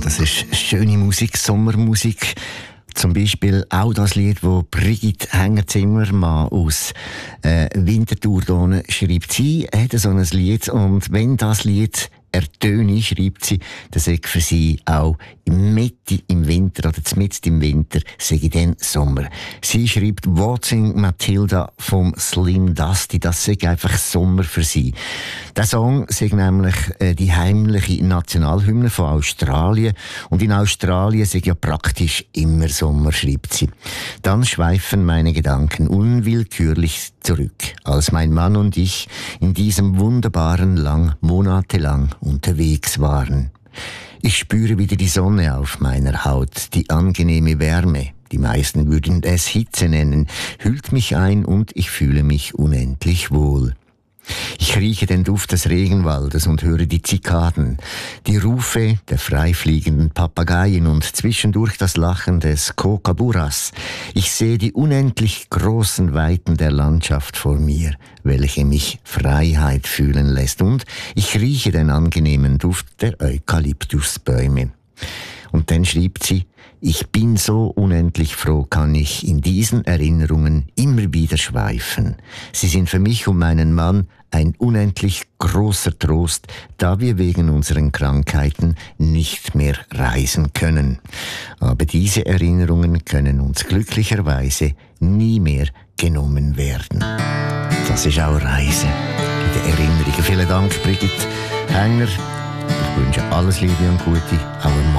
das ist schöne Musik, Sommermusik. Zum Beispiel auch das Lied, das Brigitte Hänger-Zimmermann aus Winterthur schreibt. Sie hat so ein Lied, und wenn das Lied ertöne, schreibt sie, dann sei für sie auch Mitte im Winter oder mitten im Winter sei dann Sommer. Sie schreibt Waltzing Matilda vom Slim Dusty, das sei einfach Sommer für sie. Der Song sei nämlich die heimliche Nationalhymne von Australien, und in Australien sei ja praktisch immer Sommer, schreibt sie. Dann schweifen meine Gedanken unwillkürlich zurück, als mein Mann und ich in diesem wunderbaren Land monatelang unterwegs waren. Ich spüre wieder die Sonne auf meiner Haut, die angenehme Wärme, die meisten würden es Hitze nennen, hüllt mich ein und ich fühle mich unendlich wohl. Ich rieche den Duft des Regenwaldes und höre die Zikaden, die Rufe der freifliegenden Papageien und zwischendurch das Lachen des Kookaburras. Ich sehe die unendlich großen Weiten der Landschaft vor mir, welche mich Freiheit fühlen lässt, und ich rieche den angenehmen Duft der Eukalyptusbäume. Und dann schreibt sie: Ich bin so unendlich froh, kann ich in diesen Erinnerungen immer wieder schweifen. Sie sind für mich und meinen Mann ein unendlich großer Trost, da wir wegen unseren Krankheiten nicht mehr reisen können. Aber diese Erinnerungen können uns glücklicherweise nie mehr genommen werden. Das ist auch Reise in den Erinnerungen. Vielen Dank, Brigitte Hänger. Ich wünsche alles Liebe und Gute, auch